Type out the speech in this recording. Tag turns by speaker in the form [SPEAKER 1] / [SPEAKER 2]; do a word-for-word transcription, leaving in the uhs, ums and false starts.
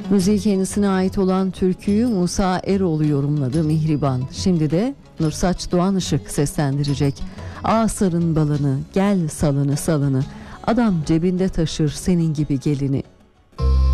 [SPEAKER 1] Müziği kendisine ait olan türküyü Musa Eroğlu yorumladı. Mihriban. Şimdi de Nursaç Doğan Işık seslendirecek. Asarın balını, gel salını salını, adam cebinde taşır senin gibi gelini.